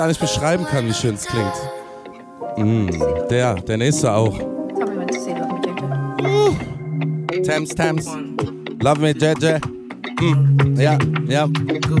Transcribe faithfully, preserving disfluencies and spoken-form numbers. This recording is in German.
gar nicht beschreiben kann, wie schön es klingt. Mm, der, der nächste auch. Tell me when to say love me, J J. Thames, Thames. Love me, J J. Mm, ja, ja.